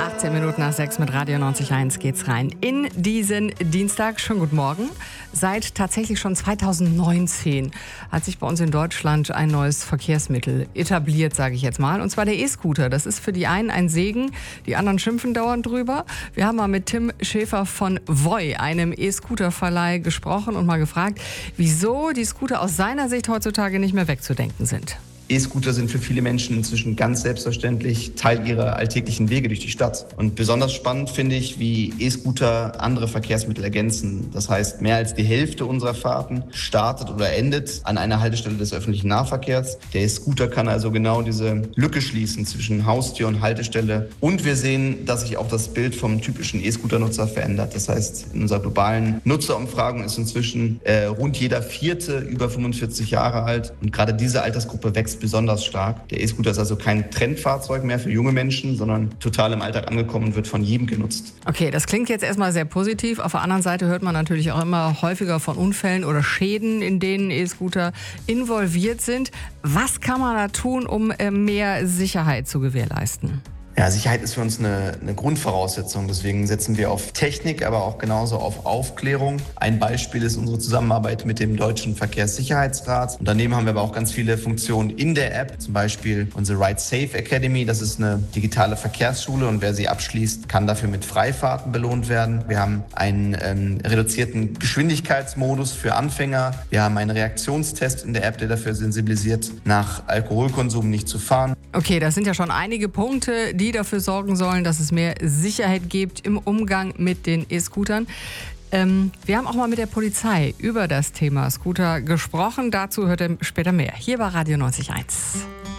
18 Minuten nach 6 mit Radio 90.1 geht's rein in diesen Dienstag. Schönen guten Morgen. Seit tatsächlich schon 2019 hat sich bei uns in Deutschland ein neues Verkehrsmittel etabliert, sage ich jetzt mal. Und zwar der E-Scooter. Das ist für die einen ein Segen, die anderen schimpfen dauernd drüber. Wir haben mal mit Tim Schäfer von Voi, einem E-Scooter-Verleih, gesprochen und mal gefragt, wieso die Scooter aus seiner Sicht heutzutage nicht mehr wegzudenken sind. E-Scooter sind für viele Menschen inzwischen ganz selbstverständlich Teil ihrer alltäglichen Wege durch die Stadt. Und besonders spannend finde ich, wie E-Scooter andere Verkehrsmittel ergänzen. Das heißt, mehr als die Hälfte unserer Fahrten startet oder endet an einer Haltestelle des öffentlichen Nahverkehrs. Der E-Scooter kann also genau diese Lücke schließen zwischen Haustür und Haltestelle. Und wir sehen, dass sich auch das Bild vom typischen E-Scooter-Nutzer verändert. Das heißt, in unserer globalen Nutzerumfragung ist inzwischen rund jeder Vierte über 45 Jahre alt. Und gerade diese Altersgruppe wächst besonders stark. Der E-Scooter ist also kein Trendfahrzeug mehr für junge Menschen, sondern total im Alltag angekommen und wird von jedem genutzt. Okay, das klingt jetzt erstmal sehr positiv. Auf der anderen Seite hört man natürlich auch immer häufiger von Unfällen oder Schäden, in denen E-Scooter involviert sind. Was kann man da tun, um mehr Sicherheit zu gewährleisten? Ja, Sicherheit ist für uns eine Grundvoraussetzung. Deswegen setzen wir auf Technik, aber auch genauso auf Aufklärung. Ein Beispiel ist unsere Zusammenarbeit mit dem Deutschen Verkehrssicherheitsrat. Und daneben haben wir aber auch ganz viele Funktionen in der App. Zum Beispiel unsere Ride Safe Academy. Das ist eine digitale Verkehrsschule und wer sie abschließt, kann dafür mit Freifahrten belohnt werden. Wir haben einen reduzierten Geschwindigkeitsmodus für Anfänger. Wir haben einen Reaktionstest in der App, der dafür sensibilisiert, nach Alkoholkonsum nicht zu fahren. Okay, das sind ja schon einige Punkte, die dafür sorgen sollen, dass es mehr Sicherheit gibt im Umgang mit den E-Scootern. Wir haben auch mal mit der Polizei über das Thema Scooter gesprochen. Dazu hört ihr später mehr. Hier bei Radio 90.1.